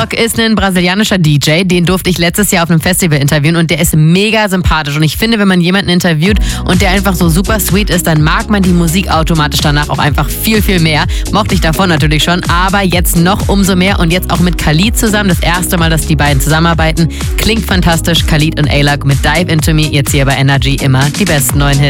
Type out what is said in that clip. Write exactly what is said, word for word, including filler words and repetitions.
A$AP ist ein brasilianischer D J, den durfte ich letztes Jahr auf einem Festival interviewen und der ist mega sympathisch. Und ich finde, wenn man jemanden interviewt und der einfach so super sweet ist, dann mag man die Musik automatisch danach auch einfach viel, viel mehr. Mochte ich davon natürlich schon, aber jetzt noch umso mehr und jetzt auch mit Khalid zusammen. Das erste Mal, dass die beiden zusammenarbeiten. Klingt fantastisch. Khalid und A$AP mit Dive Into Me. Jetzt hier bei Energy immer die besten neuen Hits.